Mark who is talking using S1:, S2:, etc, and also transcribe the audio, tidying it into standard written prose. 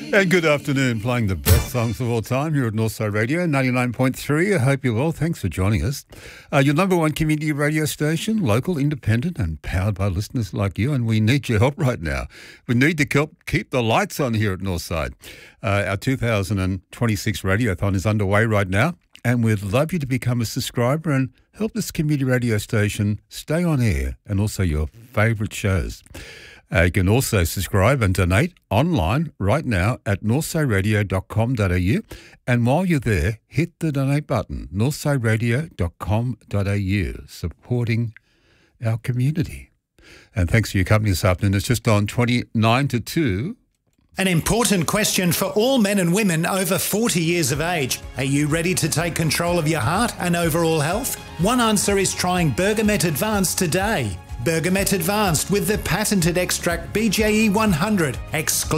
S1: And good afternoon, playing the best songs of all time here at Northside Radio 99.3. I hope you're well. Thanks for joining us. Your number one community radio station, local, independent and powered by listeners like you, and we need your help right now. We need to keep the lights on here at Northside. Our 2026 Radiothon is underway right now, and we'd love you to become a subscriber and help this community radio station stay on air and also your favourite shows. You can also subscribe and donate online right now at northsideradio.com.au. And while you're there, hit the donate button, northsideradio.com.au, supporting our community. And thanks for your company this afternoon. It's just on 29 to 2.
S2: An important question for all men and women over 40 years of age. Are you ready to take control of your heart and overall health? One answer is trying Bergamet Advanced today. Bergamet Advanced with the patented extract BJE 100,